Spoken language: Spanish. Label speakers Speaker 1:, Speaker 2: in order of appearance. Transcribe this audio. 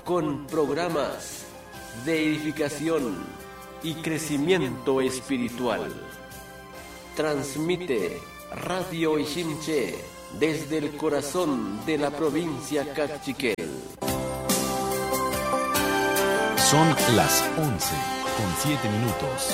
Speaker 1: con programas de edificación y crecimiento espiritual. Transmite Radio Iximché desde el corazón de la provincia Cachiquel.
Speaker 2: Son las 11:07.